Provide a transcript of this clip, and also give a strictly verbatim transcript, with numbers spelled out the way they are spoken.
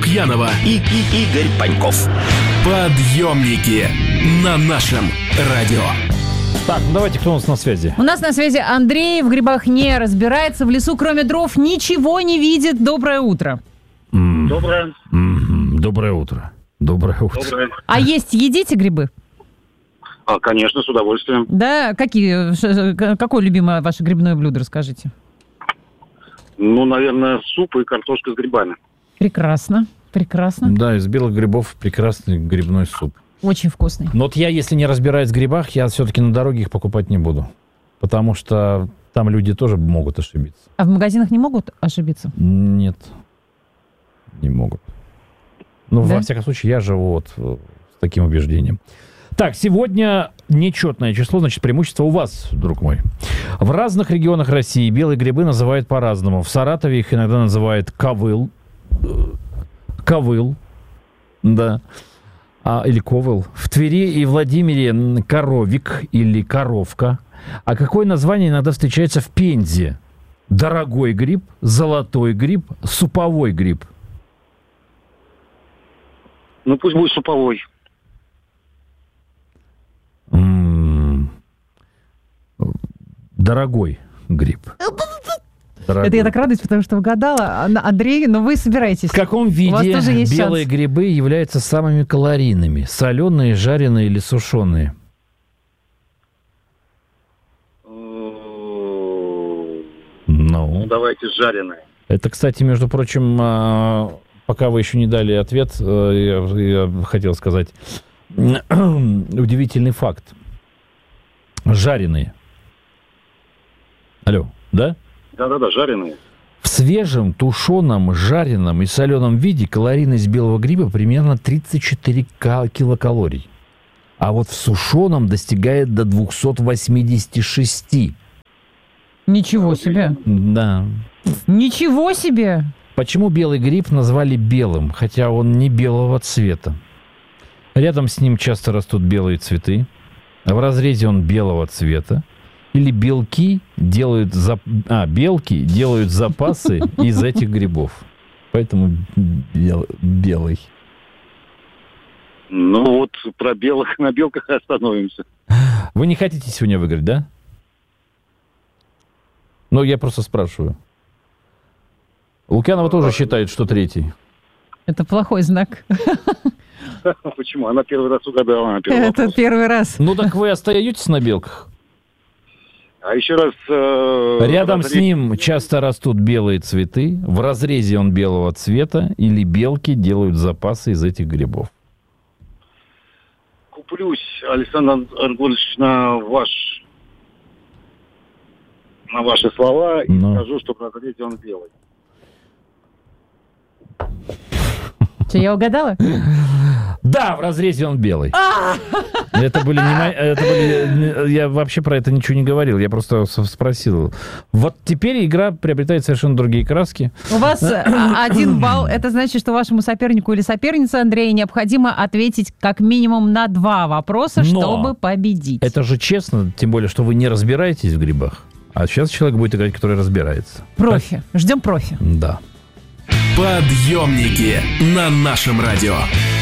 Лукьянова и, и Игорь Паньков. Подъемники на нашем радио. Так, ну давайте, кто у нас на связи? У нас на связи Андрей, в грибах не разбирается, в лесу кроме дров ничего не видит. Доброе утро. Mm. Доброе. Mm-hmm. Доброе утро. Доброе утро. Доброе. А есть едите грибы? А, конечно, с удовольствием. Да, какие? Ш- какое любимое ваше грибное блюдо, расскажите? Ну, наверное, суп и картошка с грибами. Прекрасно, прекрасно. Да, из белых грибов прекрасный грибной суп. Очень вкусный. Но вот я, если не разбираюсь в грибах, я все-таки на дороге их покупать не буду. Потому что там люди тоже могут ошибиться. А в магазинах не могут ошибиться? Нет, не могут. Ну, Да? во всяком случае, я живу вот с таким убеждением. Так, сегодня нечетное число, значит, преимущество у вас, друг мой. В разных регионах России белые грибы называют по-разному. В Саратове их иногда называют ковыл. Ковыл, да. А, или ковыл. В Твери и Владимире коровик или коровка. А какое название иногда встречается в Пензе? Дорогой гриб, золотой гриб, суповой гриб. Ну, пусть будет суповой. М-м-м. Дорогой гриб. Дорогой. Это я так радуюсь, потому что угадала. Андрей, но вы собираетесь. В каком У вас виде тоже есть белые шанс. грибы являются самыми калорийными? Соленые, жареные или сушеные? Ну, Ну, давайте жареные. это, кстати, между прочим, а, пока вы еще не дали ответ, а, я, я хотел сказать удивительный факт. Жареные. Алло, да? Да-да-да, жареные. В свежем, тушеном, жареном и соленом виде калорийность белого гриба примерно тридцать четыре килокалорий. А вот в сушеном достигает до двести восемьдесят шесть. Ничего себе. Да. Ничего себе. Почему белый гриб назвали белым, хотя он не белого цвета? Рядом с ним часто растут белые цветы, а в разрезе он белого цвета. Или белки делают зап... а, белки делают запасы из этих грибов. Поэтому бел... белый. Ну, вот про белых на белках и остановимся. Вы не хотите сегодня выиграть, да? Ну, я просто спрашиваю. Лукьянова тоже считает, что третий. Это плохой знак. Почему? Она первый раз угадала. На первый Это вопрос. первый раз. Ну, так вы остаетесь на белках? А еще раз... Э, Рядом разрез- с ним часто растут белые цветы. В разрезе он белого цвета. Или белки делают запасы из этих грибов. Куплюсь, Александр Аргольевич, на ваш... на ваши слова и Ну. скажу, что в разрезе он белый. Что, я угадала? Да, в разрезе он белый. Это были не мои... Это были... Я вообще про это ничего не говорил. Я просто с- спросил. Вот теперь игра приобретает совершенно другие краски. У вас а, один балл. Это значит, что вашему сопернику или сопернице, Андрея, необходимо ответить как минимум на два вопроса, Но чтобы победить. Это же честно, тем более, что вы не разбираетесь в грибах. А сейчас человек будет играть, который разбирается. Профи. Ждем профи. Да. Подъемники на нашем радио.